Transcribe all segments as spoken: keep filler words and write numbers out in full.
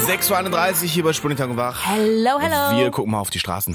sechs Uhr einunddreißig hier bei Sputnik Tag und Wach. Hello, hello. Wir gucken mal auf die Straßen.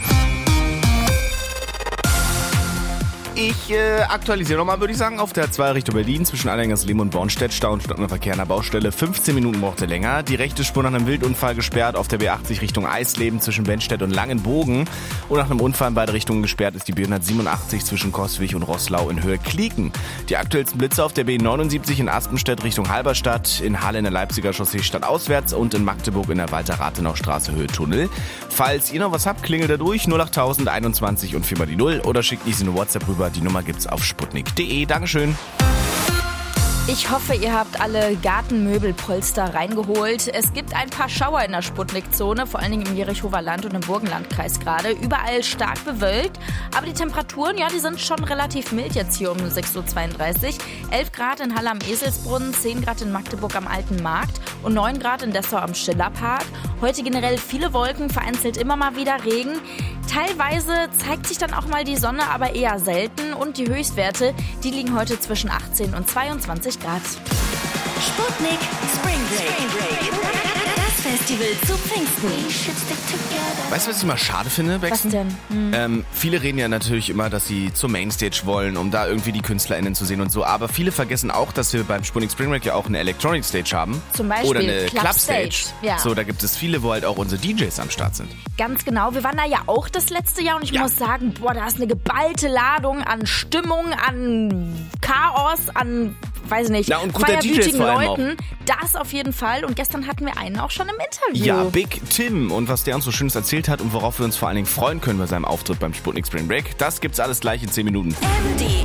Ich äh, aktualisiere nochmal, würde ich sagen, auf der zwei Richtung Berlin zwischen Allergangersleben und Bornstedt. Stau und stockender Verkehr an der Baustelle. fünfzehn Minuten brauchte länger. Die rechte Spur nach einem Wildunfall gesperrt auf der B achtzig Richtung Eisleben zwischen Benstedt und Langenbogen. Und nach einem Unfall in beide Richtungen gesperrt ist die B hundertsiebenundachtzig zwischen Koswig und Roßlau in Höhe Klieken. Die aktuellsten Blitze auf der B neunundsiebzig in Aspenstedt Richtung Halberstadt, in Halle in der Leipziger Chaussee stadtauswärts und in Magdeburg in der Walter-Rathenau-Straße Höhe Tunnel. Falls ihr noch was habt, klingelt da durch null achttausend einundzwanzig und viermal die Null oder schickt diese eine WhatsApp rüber. Die Nummer gibt's auf sputnik punkt de. Dankeschön. Ich hoffe, ihr habt alle Gartenmöbelpolster reingeholt. Es gibt ein paar Schauer in der Sputnik-Zone, vor allen Dingen im Jerichower Land und im Burgenlandkreis gerade. Überall stark bewölkt, aber die Temperaturen, ja, die sind schon relativ mild jetzt hier um sechs Uhr zweiunddreißig. elf Grad in Halle am Eselsbrunnen, zehn Grad in Magdeburg am Alten Markt und neun Grad in Dessau am Schillerpark. Heute generell viele Wolken, vereinzelt immer mal wieder Regen. Teilweise zeigt sich dann auch mal die Sonne, aber eher selten. Und die Höchstwerte, die liegen heute zwischen achtzehn und zweiundzwanzig Grad. Sputnik Spring Break. Das Festival zu Pfingsten. Weißt du, was ich mal schade finde, Bexen? Was denn? Hm. Ähm, viele reden ja natürlich immer, dass sie zur Mainstage wollen, um da irgendwie die KünstlerInnen zu sehen und so. Aber viele vergessen auch, dass wir beim Sputnik Spring Break ja auch eine Electronic Stage haben. Zum Beispiel Oder eine Club Club Stage. Stage. Ja. So, da gibt es viele, wo halt auch unsere D Js am Start sind. Ganz genau. Wir waren da ja auch das letzte Jahr und ich Ja. muss sagen, boah, da ist eine geballte Ladung an Stimmung, an Chaos, an, weiß nicht, Na, und guter D Js feierwütigen vor allem Leuten. Das auf jeden Fall. Und gestern hatten wir einen auch schon im Interview. Ja, Big Tim und was der uns so Schönes erzählt hat und worauf wir uns vor allen Dingen freuen können bei seinem Auftritt beim Sputnik Spring Break, das gibt's alles gleich in zehn Minuten. M D